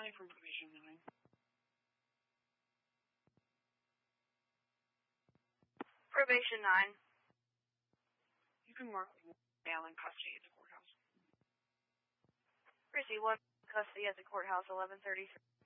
County from Probation 9. Probation 9. You can mark mail in custody at the courthouse. Receive 1 custody at the courthouse, 11:33.